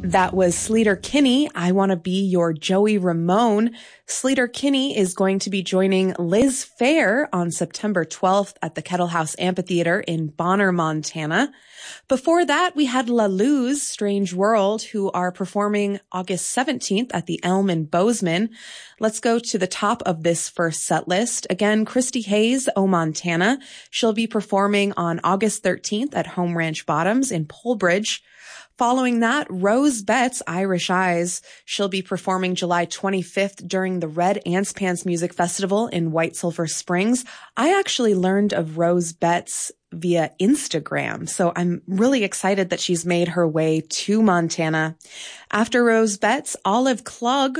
That was Sleater-Kinney. I Want to Be Your Joey Ramone. Sleater-Kinney is going to be joining Liz Phair on September 12th at the Kettle House Amphitheater in Bonner, Montana. Before that, we had La Luz, Strange World, who are performing August 17th at the Elm in Bozeman. Let's go to the top of this first set list. Again, Christy Hayes, O Montana. She'll be performing on August 13th at Home Ranch Bottoms in Polbridge. Following that, Rose Betts, Irish Eyes. She'll be performing July 25th during the Red Ants Pants Music Festival in White Sulphur Springs. I actually learned of Rose Betts via Instagram, so I'm really excited that she's made her way to Montana. After Rose Betts, Olive Klug,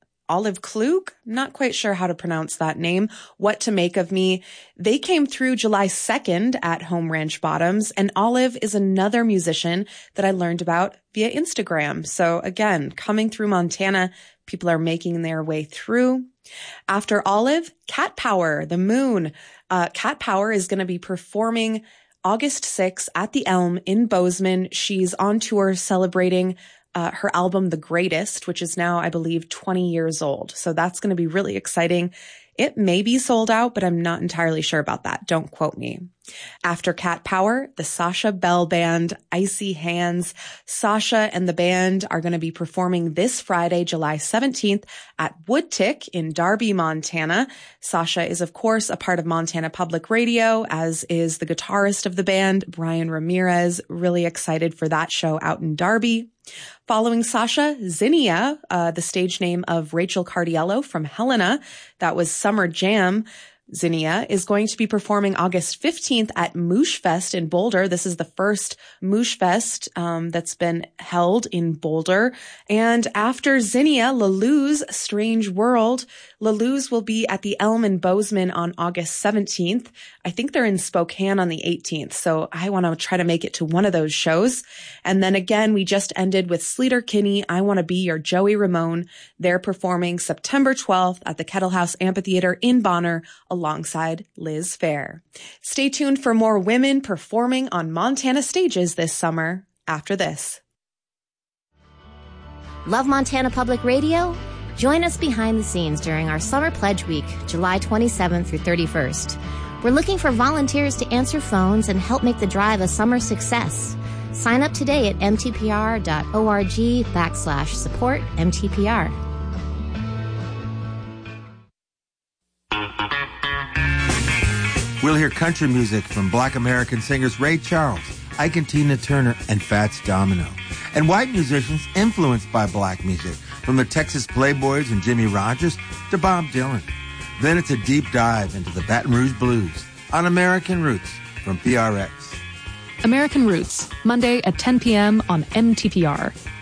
not quite sure how to pronounce that name, What to Make of Me. They came through July 2nd at Home Ranch Bottoms, and Olive is another musician that I learned about via Instagram. So again, coming through Montana, people are making their way through. After Olive, Cat Power, The Moon. Cat Power is going to be performing August 6th at the Elm in Bozeman. She's on tour celebrating her album, The Greatest, which is now, I believe, 20 years old. So that's going to be really exciting. It may be sold out, but I'm not entirely sure about that. Don't quote me. After Cat Power, the Sasha Bell Band, Icy Hands. Sasha and the band are going to be performing this Friday, July 17th at Woodtick in Darby, Montana. Sasha is, of course, a part of Montana Public Radio, as is the guitarist of the band, Brian Ramirez. Really excited for that show out in Darby. Following Sasha, Zinnia, the stage name of Rachel Cardiello from Helena. That was Summer Jam. Zinnia is going to be performing August 15th at Moosh Fest in Boulder. This is the first Moosh Fest that's been held in Boulder. And after Zinnia, La Luz, Strange World. La Luz will be at the Elm in Bozeman on August 17th. I think they're in Spokane on the 18th, so I want to try to make it to one of those shows. And then again, we just ended with Sleater-Kinney, I Want to Be Your Joey Ramone. They're performing September 12th at the Kettle House Amphitheater in Bonner alongside Liz Phair. Stay tuned for more women performing on Montana stages this summer after this. Love Montana Public Radio? Join us behind the scenes during our Summer Pledge Week, July 27th through 31st. We're looking for volunteers to answer phones and help make the drive a summer success. Sign up today at mtpr.org/support MTPR. We'll hear country music from Black American singers Ray Charles, Ike and Tina Turner, and Fats Domino, and white musicians influenced by black music, from the Texas Playboys and Jimmy Rogers to Bob Dylan. Then it's a deep dive into the Baton Rouge Blues on American Roots from PRX. American Roots, Monday at 10 p.m. on MTPR.